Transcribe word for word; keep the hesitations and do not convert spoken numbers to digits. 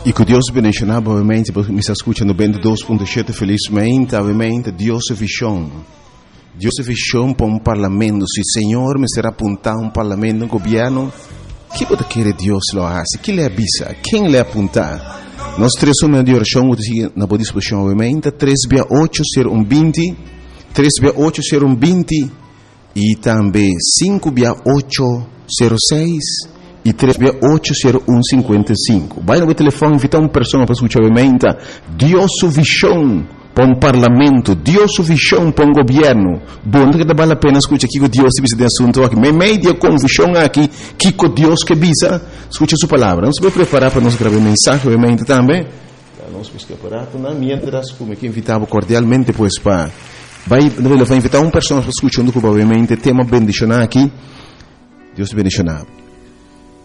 E que Deus bendicionar, obviamente, porque me está escutando vinte e dois ponto sete, felizmente, obviamente, Deus é visão. Deus é visão para um parlamento. Se o Senhor me será apontar um parlamento, um governo, o que pode querer Deus lo hace? Que lhe avisa? Quem lhe apontar? Nós três somos de oração, na boa disposição, obviamente, três via oito zero um vinte, três via oito zero um vinte, e também cinco via oito zero seis, e três via oito zero um cinquenta e cinco. Vai no telefone, invitar uma pessoa para escutar, obviamente, Deus sua visão para um parlamento, Deus sua visão para um governo. Bom, que vale a pena escutar aqui que Deus se visa de assunto aqui. Me media com visão aqui, que com Deus que visa, escute sua palavra. Nós vamos preparar para nós gravar mensagem, obviamente, também. Nós vamos preparar, mientras, como que invitava cordialmente, pois, para... Vai, vai invitar uma pessoa para escutar, obviamente, tema bendicionar aqui. Deus te bendicionar.